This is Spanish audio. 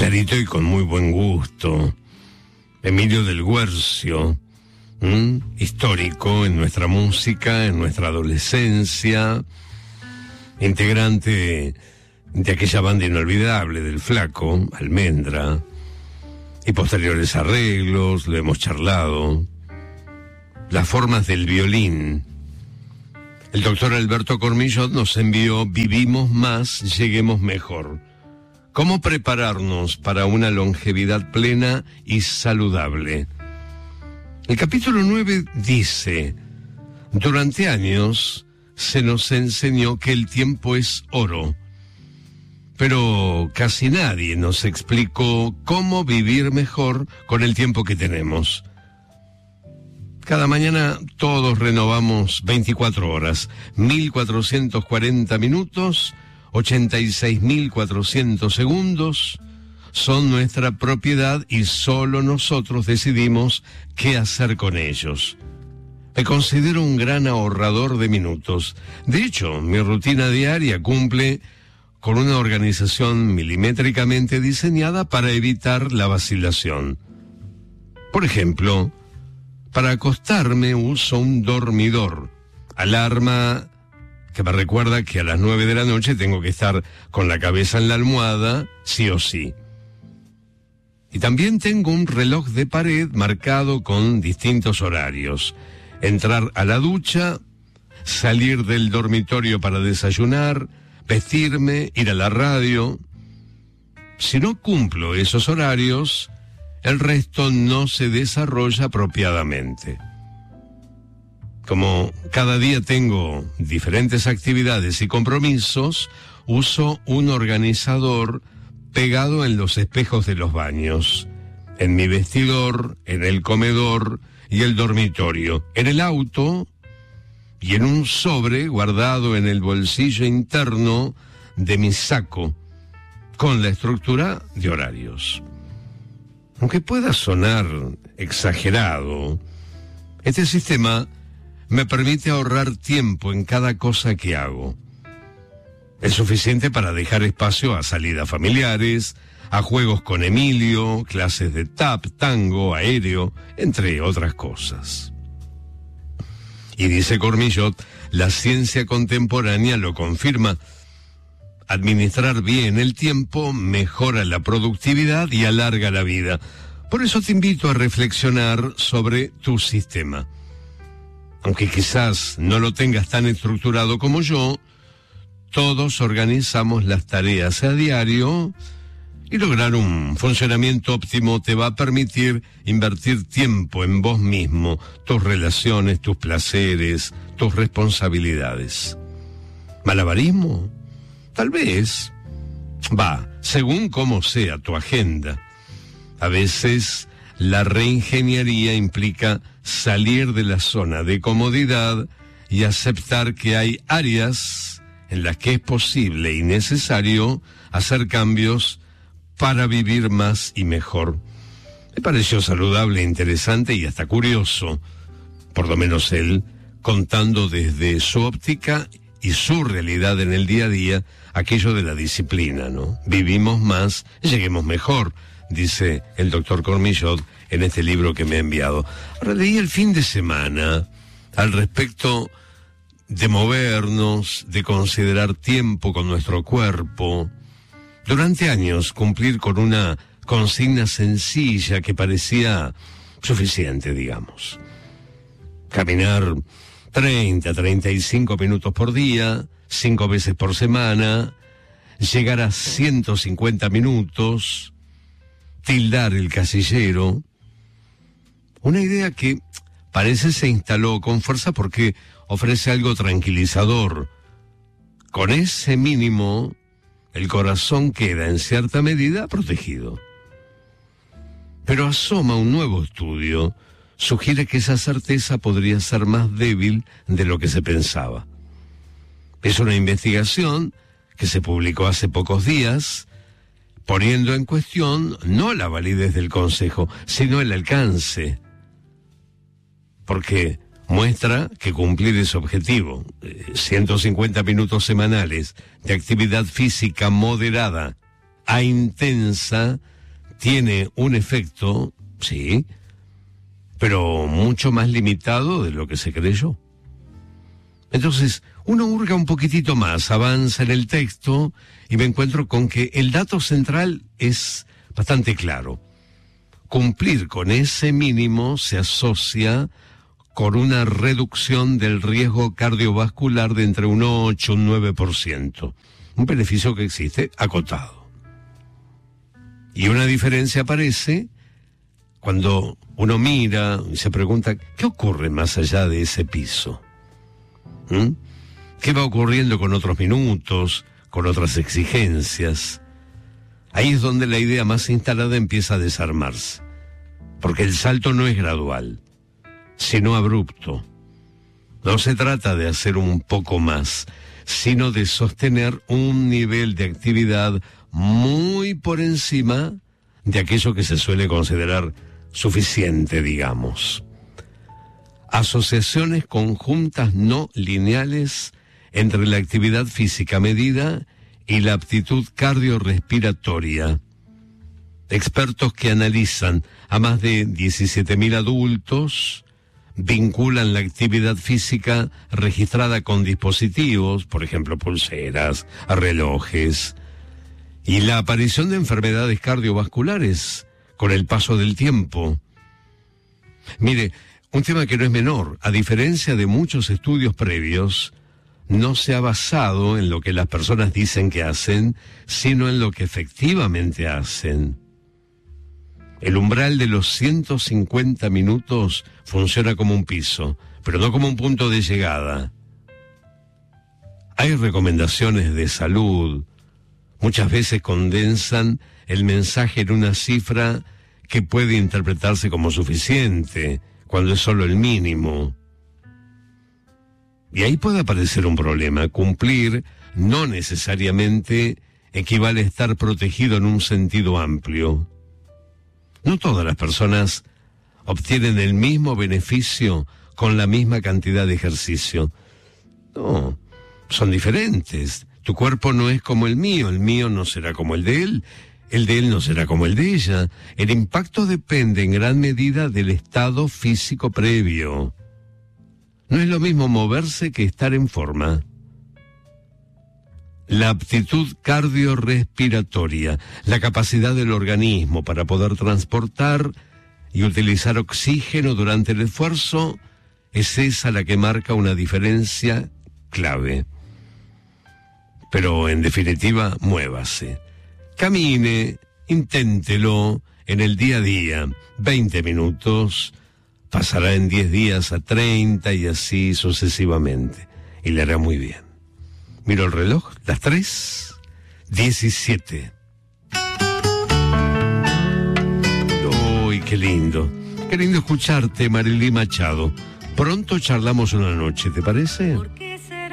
clarito y con muy buen gusto. Emilio del Guercio, histórico en nuestra música, en nuestra adolescencia, integrante de aquella banda inolvidable del Flaco, Almendra, y posteriores arreglos, lo hemos charlado. Las formas del violín. El doctor Alberto Cormillot nos envió Vivimos más, lleguemos mejor. ¿Cómo prepararnos para una longevidad plena y saludable? El capítulo 9 dice: durante años se nos enseñó que el tiempo es oro, pero casi nadie nos explicó cómo vivir mejor con el tiempo que tenemos. Cada mañana todos renovamos 24 horas, 1440 minutos, 86.400 segundos, son nuestra propiedad y solo nosotros decidimos qué hacer con ellos. Me considero un gran ahorrador de minutos. De hecho, mi rutina diaria cumple con una organización milimétricamente diseñada para evitar la vacilación. Por ejemplo, para acostarme uso un dormidor, alarma que me recuerda que a las 9 de la noche tengo que estar con la cabeza en la almohada, sí o sí. Y también tengo un reloj de pared marcado con distintos horarios. Entrar a la ducha, salir del dormitorio para desayunar, vestirme, ir a la radio. Si no cumplo esos horarios, el resto no se desarrolla apropiadamente. Como cada día tengo diferentes actividades y compromisos, uso un organizador pegado en los espejos de los baños, en mi vestidor, en el comedor y el dormitorio, en el auto y en un sobre guardado en el bolsillo interno de mi saco, con la estructura de horarios. Aunque pueda sonar exagerado, este sistema me permite ahorrar tiempo en cada cosa que hago. Es suficiente para dejar espacio a salidas familiares, a juegos con Emilio, clases de tap, tango, aéreo, entre otras cosas. Y dice Cormillot, la ciencia contemporánea lo confirma. Administrar bien el tiempo mejora la productividad y alarga la vida. Por eso te invito a reflexionar sobre tu sistema. Aunque quizás no lo tengas tan estructurado como yo, todos organizamos las tareas a diario y lograr un funcionamiento óptimo te va a permitir invertir tiempo en vos mismo, tus relaciones, tus placeres, tus responsabilidades. ¿Malabarismo? Tal vez. Según cómo sea tu agenda. A veces la reingeniería implica salir de la zona de comodidad y aceptar que hay áreas en las que es posible y necesario hacer cambios para vivir más y mejor. Me pareció saludable, interesante y hasta curioso, por lo menos él, contando desde su óptica y su realidad en el día a día, aquello de la disciplina, ¿no? Vivimos más, lleguemos mejor, dice el doctor Cormillot en este libro que me ha enviado. Ahora leí el fin de semana al respecto de movernos, de considerar tiempo con nuestro cuerpo. Durante años cumplir con una consigna sencilla que parecía suficiente, digamos. Caminar 35 minutos por día, 5 veces por semana, llegar a 150 minutos, tildar el casillero. Una idea que parece se instaló con fuerza porque ofrece algo tranquilizador. Con ese mínimo, el corazón queda en cierta medida protegido. Pero asoma un nuevo estudio, sugiere que esa certeza podría ser más débil de lo que se pensaba. Es una investigación que se publicó hace pocos días, poniendo en cuestión no la validez del consejo, sino el alcance. Porque muestra que cumplir ese objetivo, 150 minutos semanales de actividad física moderada a intensa, tiene un efecto, sí, pero mucho más limitado de lo que se creyó. Entonces, uno hurga un poquitito más, avanza en el texto y me encuentro con que el dato central es bastante claro. Cumplir con ese mínimo se asocia con una reducción del riesgo cardiovascular de entre un 8 y un 9%. Un beneficio que existe acotado. Y una diferencia aparece cuando uno mira y se pregunta, ¿qué ocurre más allá de ese piso? ¿Qué va ocurriendo con otros minutos, con otras exigencias? Ahí es donde la idea más instalada empieza a desarmarse, porque el salto no es gradual, sino abrupto. No se trata de hacer un poco más, sino de sostener un nivel de actividad muy por encima de aquello que se suele considerar suficiente, digamos. Asociaciones conjuntas no lineales entre la actividad física medida y la aptitud cardiorrespiratoria. Expertos que analizan a más de 17.000 adultos vinculan la actividad física registrada con dispositivos, por ejemplo pulseras, relojes, y la aparición de enfermedades cardiovasculares con el paso del tiempo. Mire, un tema que no es menor, a diferencia de muchos estudios previos, no se ha basado en lo que las personas dicen que hacen, sino en lo que efectivamente hacen. El umbral de los 150 minutos funciona como un piso, pero no como un punto de llegada. Hay recomendaciones de salud. Muchas veces condensan el mensaje en una cifra que puede interpretarse como suficiente, cuando es solo el mínimo. Y ahí puede aparecer un problema. Cumplir no necesariamente equivale a estar protegido en un sentido amplio. No todas las personas obtienen el mismo beneficio con la misma cantidad de ejercicio. No, son diferentes. Tu cuerpo no es como el mío no será como el de él no será como el de ella. El impacto depende en gran medida del estado físico previo. No es lo mismo moverse que estar en forma. La aptitud cardiorrespiratoria, la capacidad del organismo para poder transportar y utilizar oxígeno durante el esfuerzo, es esa la que marca una diferencia clave. Pero en definitiva, muévase. Camine, inténtelo en el día a día, 20 minutos, pasará en 10 días a 30 y así sucesivamente, y le hará muy bien. Miro el reloj, las 3:17. ¡Uy, qué lindo! Qué lindo escucharte, Marilí Machado. Pronto charlamos una noche, ¿te parece?